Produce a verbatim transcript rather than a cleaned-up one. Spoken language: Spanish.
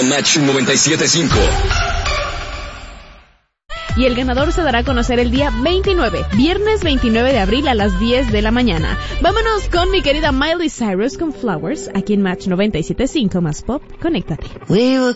a Match noventa y siete punto cinco. Y el ganador se dará a conocer el día veintinueve, viernes veintinueve de abril a las diez de la mañana. Vámonos con mi querida Miley Cyrus con Flowers, aquí en Match noventa y siete punto cinco más Pop. Conéctate.